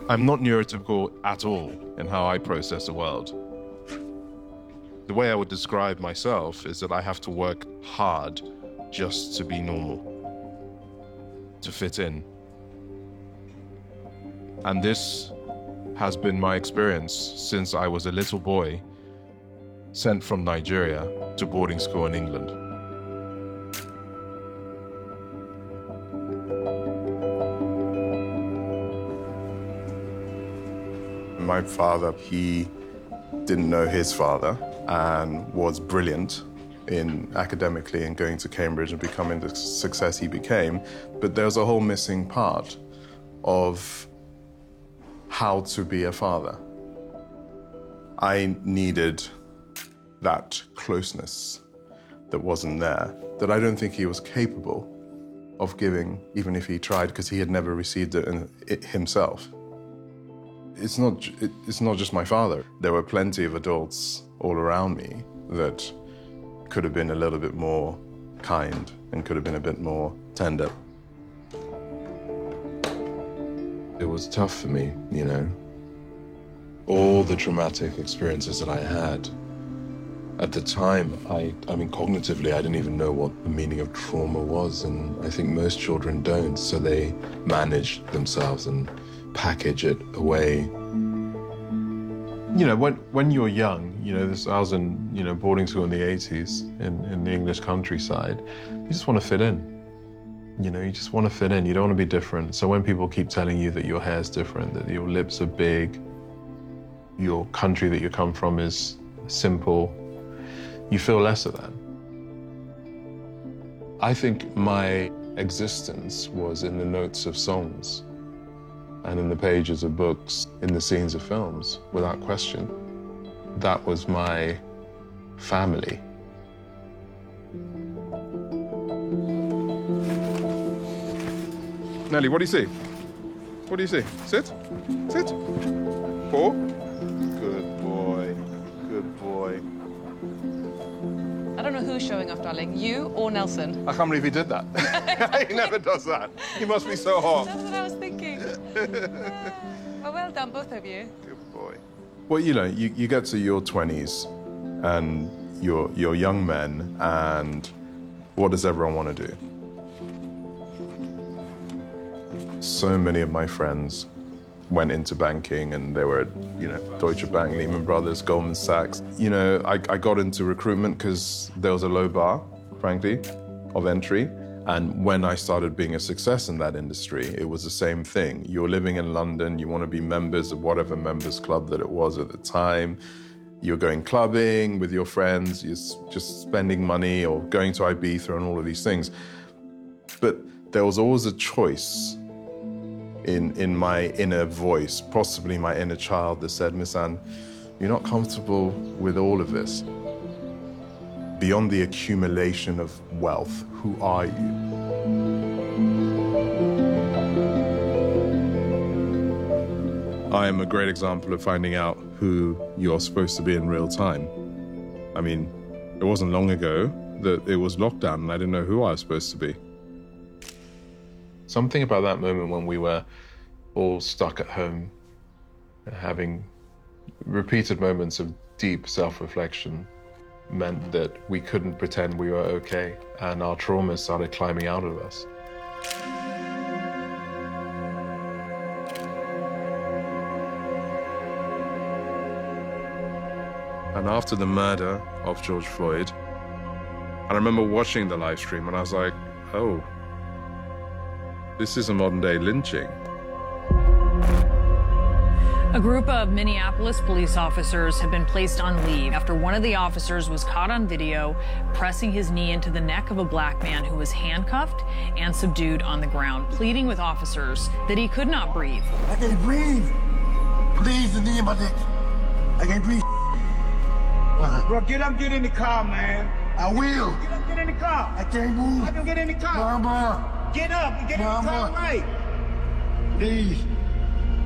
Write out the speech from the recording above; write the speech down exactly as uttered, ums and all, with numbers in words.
I'm not neurotypical at all in how I process the world. The way I would describe myself is that I have to work hard just to be normal, to fit in. And this has been my experience since I was a little boy sent from Nigeria to boarding school in England. My father, he didn't know his father and was brilliant in academically and going to Cambridge and becoming the success he became, but there was a whole missing part of how to be a father. I needed that closeness that wasn't there, that I don't think he was capable of giving, even if he tried, because he had never received it, in, it himself. It's not, it, it's not just my father. There were plenty of adults all around me that could have been a little bit more kind and could have been a bit more tender. It was tough for me, you know. All the traumatic experiences that I had, at the time, I, I mean, cognitively, I didn't even know what the meaning of trauma was, and I think most children don't, so they manage themselves and package it away. You know, when when you're young, you know, this, I was in, you know, boarding school in the eighties in, in the English countryside, you just want to fit in. You know, you just want to fit in. You don't want to be different. So when people keep telling you that your hair's different, that your lips are big, your country that you come from is simple, you feel less of that. I think my existence was in the notes of songs and in the pages of books, in the scenes of films, without question. That was my family. Nelly, what do you see? What do you see? Sit. Sit. Four. Good boy. Good boy. I don't know who's showing off, darling. You or Nelson? I can't believe he did that. He never does that. He must be so hot. That's what I was thinking. Yeah. Well, well done, both of you. Good boy. Well, you know, you, you get to your twenties and you're, you're young men, and what does everyone want to do? So many of my friends went into banking, and they were at, you know, Deutsche Bank, Lehman Brothers, Goldman Sachs. You know, I, I got into recruitment because there was a low bar, frankly, of entry. And when I started being a success in that industry, it was the same thing. You're living in London, you want to be members of whatever members club that it was at the time. You're going clubbing with your friends, you're just spending money or going to Ibiza and all of these things. But there was always a choice in, in my inner voice, possibly my inner child, that said, Miss Anne, you're not comfortable with all of this. Beyond the accumulation of wealth, who are you? I am a great example of finding out who you're supposed to be in real time. I mean, it wasn't long ago that it was lockdown and I didn't know who I was supposed to be. Something about that moment when we were all stuck at home, having repeated moments of deep self-reflection, meant that we couldn't pretend we were okay, and our traumas started climbing out of us. And after the murder of George Floyd, I remember watching the live stream and I was like, oh, this is a modern day lynching. A group of Minneapolis police officers have been placed on leave after one of the officers was caught on video pressing his knee into the neck of a black man who was handcuffed and subdued on the ground, pleading with officers that he could not breathe. I can't breathe. Please, the knee in my neck. I can't breathe. Bro, get up, get in the car, man. I will. Get up, get in the car. I can't move. I can get in the car. Mama. Get up and get Mama. in the car right. Please.